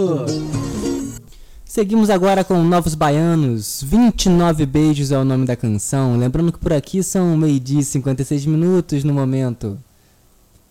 Seguimos agora com Novos Baianos, 29 beijos é o nome da canção. Lembrando que por aqui são 12h56 no momento.